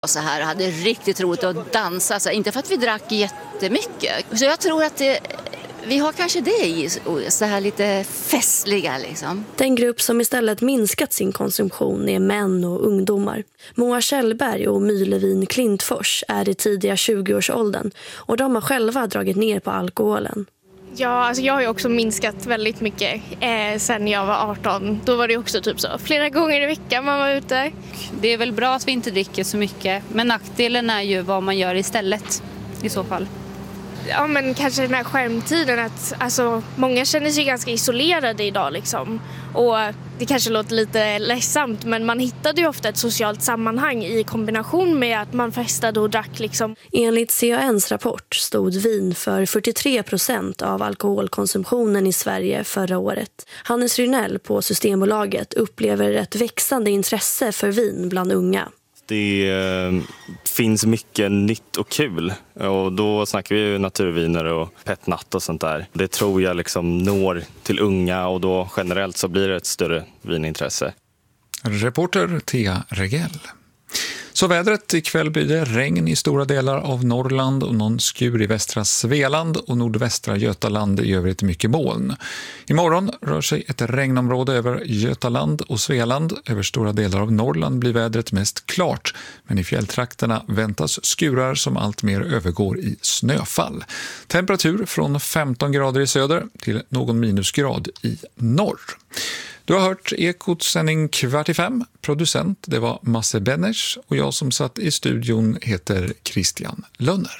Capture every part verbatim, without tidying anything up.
Så här hade riktigt roligt att dansa, alltså, inte för att vi drack jättemycket. Så jag tror att det, vi har kanske det i så här lite festliga liksom. Den grupp som istället minskat sin konsumtion är män och ungdomar. Moa Kjellberg och My Levin Klintfors är i tidiga tjugoårsåldern och de har själva dragit ner på alkoholen. Ja, alltså jag har ju också minskat väldigt mycket eh, sen jag var arton. Då var det också typ så flera gånger i veckan man var ute. Det är väl bra att vi inte dricker så mycket, men nackdelen är ju vad man gör istället i så fall. Ja, men kanske den här skärmtiden att alltså, många känner sig ganska isolerade idag liksom. Och det kanske låter lite ledsamt, men man hittade ju ofta ett socialt sammanhang i kombination med att man festade och drack liksom. Enligt C A N:s rapport stod vin för fyrtiotre procent av alkoholkonsumtionen i Sverige förra året. Hannes Rynell på Systembolaget upplever ett växande intresse för vin bland unga. Det eh, finns mycket nytt och kul och då snackar vi ju naturviner och petnatt och sånt där. Det tror jag liksom når till unga och då generellt så blir det ett större vinintresse. Reporter Thea Regell. Så vädret, ikväll blir det regn i stora delar av Norrland och någon skur i västra Svealand och nordvästra Götaland, i övrigt mycket moln. Imorgon rör sig ett regnområde över Götaland och Svealand. Över stora delar av Norrland blir vädret mest klart, men i fjälltrakterna väntas skurar som allt mer övergår i snöfall. Temperatur från femton grader i söder till någon minusgrad i norr. Du har hört Ekots sändning kvart i fem. Producent, det var Masse Benners och jag som satt i studion heter Christian Lönner.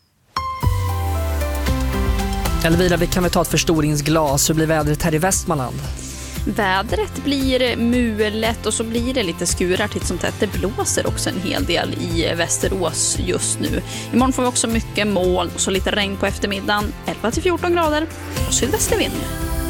Elvira, vi kan väl ta ett förstoringsglas. Hur blir vädret här i Västmanland? Vädret blir mulet och så blir det lite skurar titt som tätt. Det blåser också en hel del i Västerås just nu. Imorgon får vi också mycket moln och så lite regn på eftermiddagen. elva till fjorton grader och sydvästervind.